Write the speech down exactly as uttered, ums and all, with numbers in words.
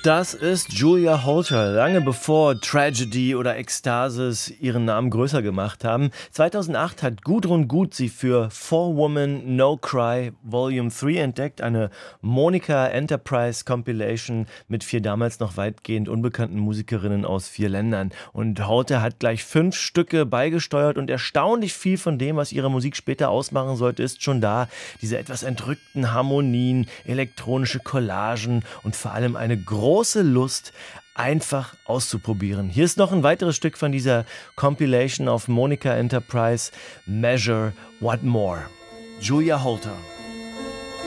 Das ist Julia Holter, lange bevor Tragedy oder Ekstasis ihren Namen größer gemacht haben. zweitausendacht hat Gudrun Gut sie für Four Woman No Cry Volume drei entdeckt, eine Monica Enterprise Compilation mit vier damals noch weitgehend unbekannten Musikerinnen aus vier Ländern. Und Holter hat gleich fünf Stücke beigesteuert und erstaunlich viel von dem, was ihre Musik später ausmachen sollte, ist schon da. Diese etwas entrückten Harmonien, elektronische Collagen und vor allem eine große große Lust, einfach auszuprobieren. Hier ist noch ein weiteres Stück von dieser Compilation auf Monica Enterprise, Measure What More. Julia Holter.